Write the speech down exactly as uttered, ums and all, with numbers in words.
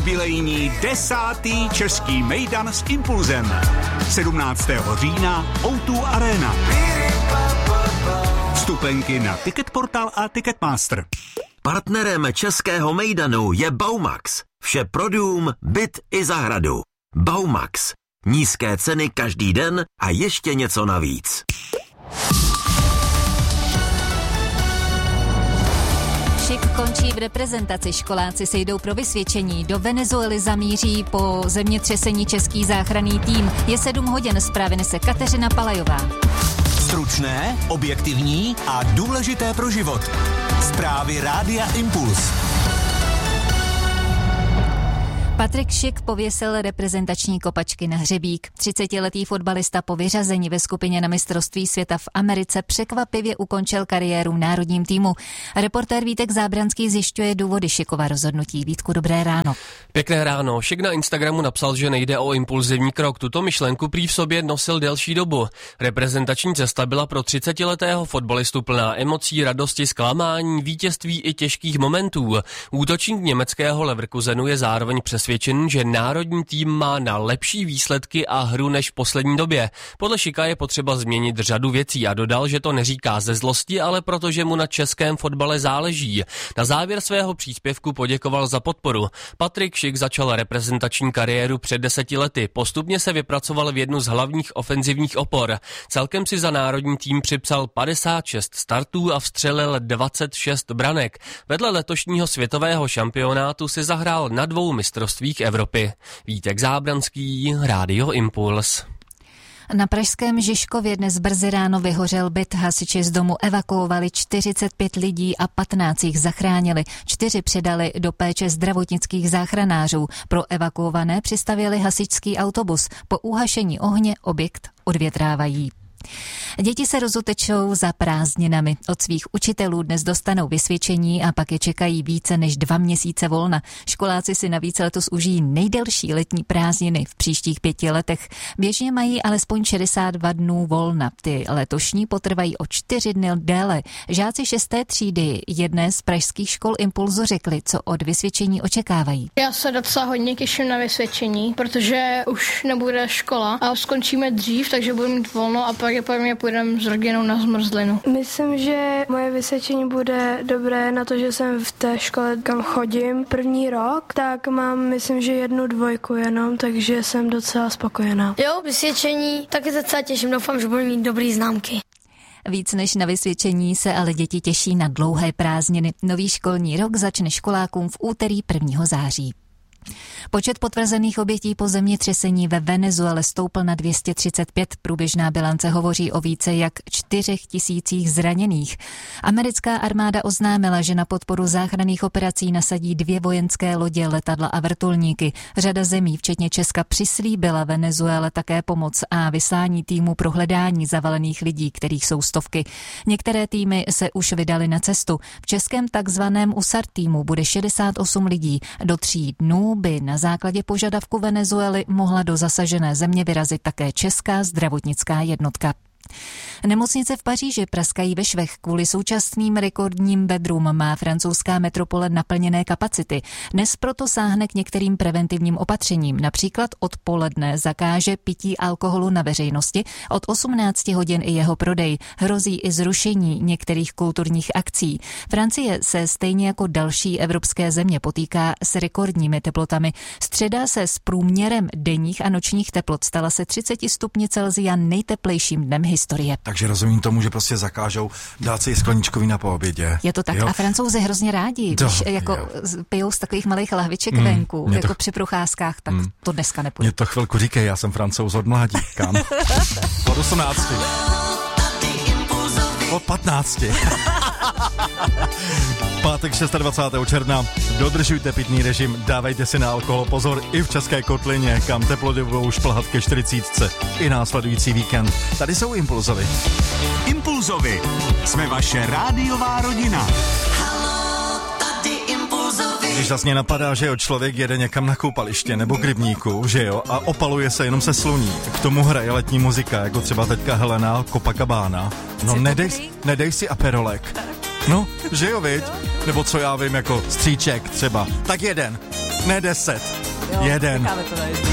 Jubilejní desátý český mejdan s Impulzem. sedmnáctého října ó dva Arena. Vstupenky na Ticketportal a Ticketmaster. Partnerem českého mejdanu je Baumax. Vše pro dům, byt i zahradu. Baumax. Nízké ceny každý den a ještě něco navíc. Šik končí v reprezentaci, školáci se jdou pro vysvědčení. Do Venezuely zamíří po zemětřesení český záchranný tým. Je sedm hodin, zprávy nese Kateřina Palajová. Stručné, objektivní a důležité pro život. Zprávy Rádia Impuls. Patrik Šik pověsil reprezentační kopačky na hřebík. třicetiletý fotbalista po vyřazení ve skupině na mistrovství světa v Americe překvapivě ukončil kariéru v národním týmu. Reportér Vítek Zábranský zjišťuje důvody Šikova rozhodnutí. Vítku, dobré ráno. Pěkné ráno. Šik na Instagramu napsal, že nejde o impulzivní krok. Tuto myšlenku prý v sobě nosil delší dobu. Reprezentační cesta byla pro třicetiletého fotbalistu plná emocí, radosti, zklamání, vítězství i těžkých momentů. Útočník německého Leverkusenu je zároveň přes Svědčen, že národní tým má na lepší výsledky a hru než v poslední době. Podle Šika je potřeba změnit řadu věcí a dodal, že to neříká ze zlosti, ale protože mu na českém fotbale záleží. Na závěr svého příspěvku poděkoval za podporu. Patrik Šik začal reprezentační kariéru před deseti lety. Postupně se vypracoval v jednu z hlavních ofenzivních opor. Celkem si za národní tým připsal padesát šest startů a vstřelil dvacet šest branek. Vedle letošního světového šampionátu si zahrál na dvou mistrovstvích Evropy. Vítek Zábranský, Rádio Impuls. Na pražském Žižkově dnes brzy ráno vyhořel byt. Hasiči z domu evakuovali čtyřicet pět lidí a patnáct jich zachránili. Čtyři předali do péče zdravotnických záchranářů. Pro evakuované přistavěli hasičský autobus. Po uhašení ohně objekt odvětrávají. Děti se rozutečou za prázdninami. Od svých učitelů dnes dostanou vysvědčení a pak je čekají více než dva měsíce volna. Školáci si navíc letos užijí nejdelší letní prázdniny v příštích pěti letech. Běžně mají alespoň šedesát dva dnů volna. Ty letošní potrvají o čtyři dny déle. Žáci šesté třídy jedné z pražských škol Impulzu řekli, co od vysvědčení očekávají. Já se docela hodně těším na vysvědčení, protože už nebude škola a skončíme dřív, takže budu mít volno a pak po mě půjdeme s rodinou na zmrzlinu. Myslím, že moje vysvědčení bude dobré na to, že jsem v té škole, kam chodím první rok, tak mám, myslím, že jednu dvojku jenom, takže jsem docela spokojená. Jo, vysvědčení, taky se docela těším, doufám, že budu mít dobrý známky. Víc než na vysvědčení se ale děti těší na dlouhé prázdniny. Nový školní rok začne školákům v úterý prvního září. Počet potvrzených obětí po zemětřesení ve Venezuele stoupl na dvě stě třicet pět. Průběžná bilance hovoří o více jak čtyřech tisících zraněných. Americká armáda oznámila, že na podporu záchranných operací nasadí dvě vojenské lodě, letadla a vrtulníky. Řada zemí, včetně Česka, přislíbila Venezuele také pomoc a vyslání týmu pro hledání zavalených lidí, kterých jsou stovky. Některé týmy se už vydaly na cestu. V českém takzvaném U S A R týmu bude šedesát osm lidí. Do tří dnů by na základě požadavku Venezuely mohla do zasažené země vyrazit také česká zdravotnická jednotka. Nemocnice v Paříži praskají ve švech. Kvůli současným rekordním bedrům má francouzská metropole naplněné kapacity. Dnes proto sáhne k některým preventivním opatřením. Například odpoledne zakáže pití alkoholu na veřejnosti, od osmnácti hodin i jeho prodej. Hrozí i zrušení některých kulturních akcí. Francie se stejně jako další evropské země potýká s rekordními teplotami. Středa se s průměrem denních a nočních teplot stala se třicet stupni Celsia nejteplejším dnem historie. Takže rozumím tomu, že prostě zakážou dát si skleničku vína po obědě. Je to tak. Jo? A Francouzi hrozně rádi, to, když jako jo. pijou z takových malých lahviček mm, venku, jako to, při procházkách, tak mm, to dneska nepůjde. Mě to chvilku říkej, já jsem Francouz od mládí, kam? Od osmnácti. Od patnácti. Pátek dvacátého šestého června. Dodržujte pitný režim, dávejte si na alkohol pozor i v České kotlině, kam teploty budou šplhat ke čtyřicítce. I následující víkend. Tady jsou Impulzovi. Impulzovi. Jsme vaše rádiová rodina. Když vlastně napadá, že jo, člověk jede někam na koupaliště nebo k rybníku, že jo, a opaluje se jenom se sluní. K tomu hraje letní muzika, jako třeba teďka Helena Copacabana. No nedej, nedej si aperolek. No, že jo, viď? Nebo co já vím, jako stříček třeba. Tak jeden, ne deset. Jo, Jeden. necháme to na jedný.